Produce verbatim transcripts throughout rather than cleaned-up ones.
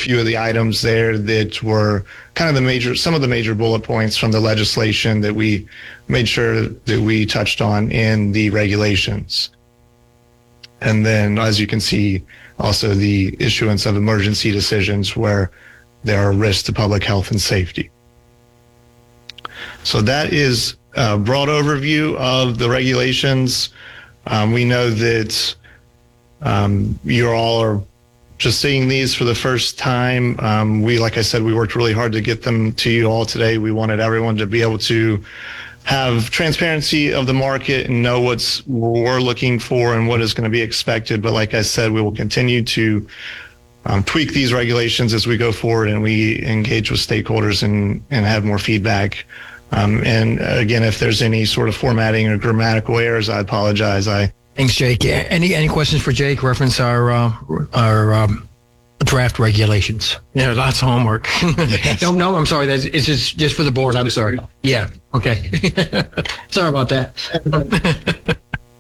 few of the items there that were kind of the major, some of the major bullet points from the legislation that we made sure that we touched on in the regulations. And then, as you can see, also the issuance of emergency decisions where there are risks to public health and safety. So that is a broad overview of the regulations. Um, we know that um, you all are just seeing these for the first time. Um, we, like I said, we worked really hard to get them to you all today. We wanted everyone to be able to have transparency of the market and know what's we're looking for and what is going to be expected. But like I said, we will continue to um, tweak these regulations as we go forward and we engage with stakeholders and, and have more feedback. Um, and again, if there's any sort of formatting or grammatical errors, I apologize. I Thanks, Jake. Any any questions for Jake? Reference our uh, our um, draft regulations. Yeah, lots of homework. Yes. No, no, I'm sorry. That's it's just just for the board. I'm sorry. Yeah. Okay. Sorry about that.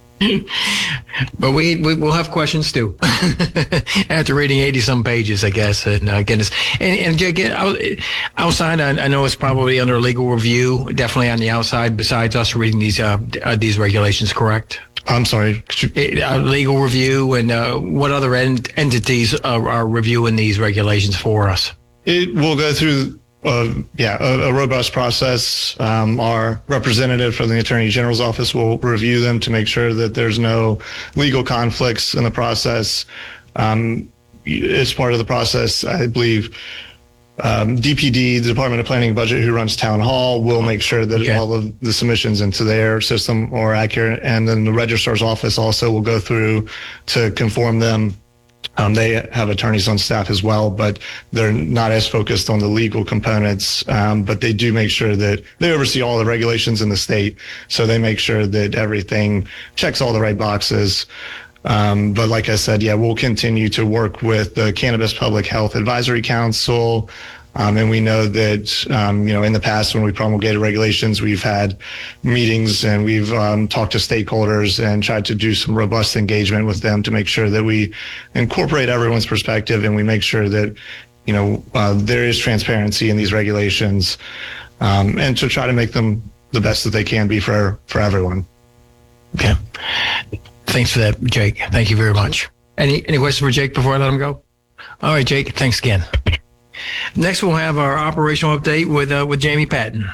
But we, we will have questions too after reading eighty some pages, I guess. And uh, goodness, and, and Jake, outside, I, I know it's probably under legal review. Definitely on the outside, besides us reading these uh, uh, these regulations, correct? I'm sorry. You... Uh, legal review, and uh, what other ent- entities are, are reviewing these regulations for us? It will go through. Uh, yeah, a, a robust process. Um, our representative from the Attorney General's office will review them to make sure that there's no legal conflicts in the process. Um, as part of the process, I believe um, D P D, the Department of Planning and Budget, who runs Town Hall, will make sure that okay. all of the submissions into their system are accurate. And then the Registrar's office also will go through to conform them. Um, they have attorneys on staff as well, but they're not as focused on the legal components. Um, but they do make sure that they oversee all the regulations in the state. So they make sure that everything checks all the right boxes. Um, but like I said, yeah, we'll continue to work with the Cannabis Public Health Advisory Council. Um, and we know that, um, you know, in the past when we promulgated regulations, we've had meetings and we've um, talked to stakeholders and tried to do some robust engagement with them to make sure that we incorporate everyone's perspective and we make sure that, you know, uh, there is transparency in these regulations um, and to try to make them the best that they can be for, for everyone. Okay. Thanks for that, Jake. Thank you very much. Any, any questions for Jake before I let him go? All right, Jake, thanks again. Next, we'll have our operational update with uh, with Jamie Patton.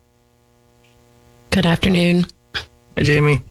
Good afternoon. Hey, Jamie.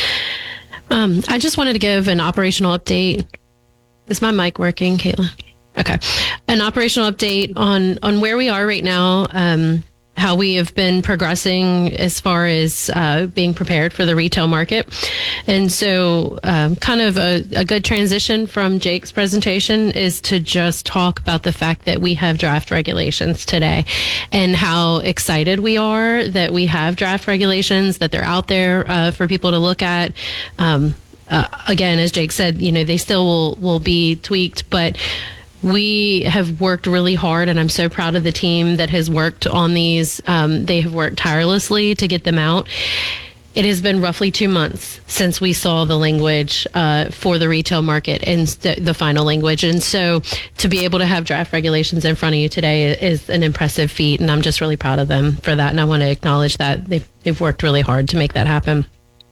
Um, I just wanted to give an operational update. Is my mic working, Caitlin? Okay. An operational update on, on where we are right now, um, how we have been progressing as far as uh, being prepared for the retail market. And so um, kind of a, a good transition from Jake's presentation is to just talk about the fact that we have draft regulations today and how excited we are that we have draft regulations, that they're out there uh, for people to look at. Um, uh, again, as Jake said, you know, they still will, will be tweaked, but we have worked really hard, and I'm so proud of the team that has worked on these. Um, they have worked tirelessly to get them out. It has been roughly two months since we saw the language uh, for the retail market and st- the final language. And so to be able to have draft regulations in front of you today is an impressive feat, and I'm just really proud of them for that. And I want to acknowledge that they've, they've worked really hard to make that happen.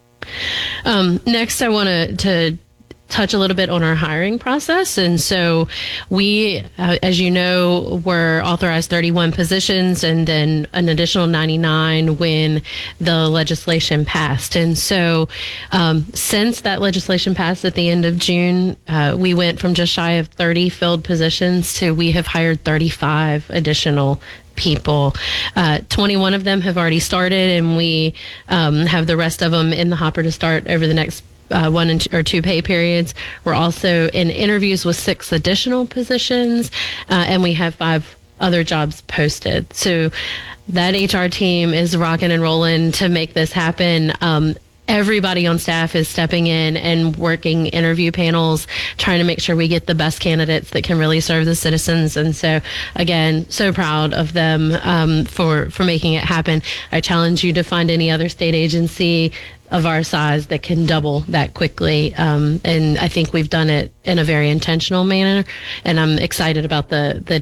Um, next, I want to to touch a little bit on our hiring process. And so we, uh, as you know, were authorized thirty-one positions and then an additional ninety-nine when the legislation passed. And so um, since that legislation passed at the end of June, uh, we went from just shy of thirty filled positions to we have hired thirty-five additional people. Uh, twenty-one of them have already started, and we um, have the rest of them in the hopper to start over the next Uh, one and two, or two pay periods. We're also in interviews with six additional positions, uh, and we have five other jobs posted. So that H R team is rocking and rolling to make this happen. Um, everybody on staff is stepping in and working interview panels, trying to make sure we get the best candidates that can really serve the citizens. And so, again, so proud of them um, for, for making it happen. I challenge you to find any other state agency of our size that can double that quickly. Um, and I think we've done it in a very intentional manner. And I'm excited about the, the